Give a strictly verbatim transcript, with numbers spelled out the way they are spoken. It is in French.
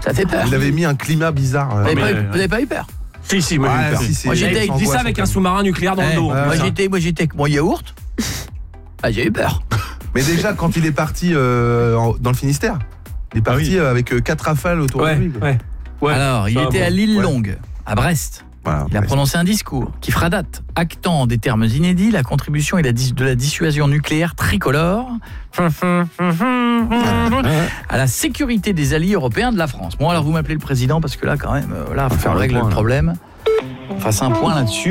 Ça fait peur. Il avait mis un climat bizarre. Vous n'avez mais- pas, vous avez pas eu peur? Si, si, moi Ouais, j'ai eu peur. si, c'est- Moi, j'étais- c'est Je dis ça avec un angoissant. sous-marin nucléaire dans Eh, le dos. moi, ouais. j'étais, moi j'étais avec mon yaourt. Ah, j'ai eu peur. Mais déjà, quand il est parti euh, en- dans le Finistère, il est parti oui. euh, avec euh, quatre rafales autour Ouais, de lui. quoi. ouais. Ouais. Alors, il Ça, était bon. à l'île Ouais. Longue, à Brest. Voilà, Il a ouais. prononcé un discours qui fera date, actant en des termes inédits la contribution et la dis- de la dissuasion nucléaire tricolore à la sécurité des alliés européens de la France. Bon, alors vous m'appelez le président parce que là, quand même, euh, là, il faut faire qu'on le règle point, le là. problème. On fasse un point là-dessus.